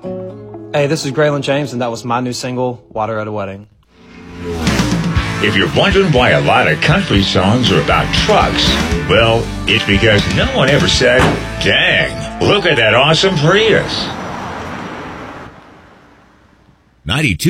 Hey, this is Graylin James, and that was my new single, Water at a Wedding. If you're wondering why a lot of country songs are about trucks, well, it's because no one ever said, dang, look at that awesome Prius. 92.